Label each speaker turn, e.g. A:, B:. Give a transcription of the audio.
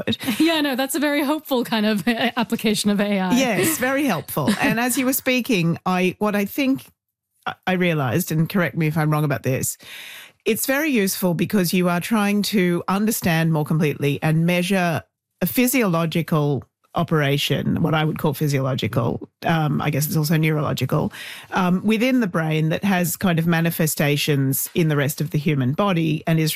A: it.
B: Yeah, no, that's a very hopeful kind of application of AI.
A: Yes, very helpful. And as you were speaking, what I think I realized, and correct me if I'm wrong about this, it's very useful because you are trying to understand more completely and measure a physiological operation, what I would call physiological, I guess it's also neurological, within the brain that has kind of manifestations in the rest of the human body and is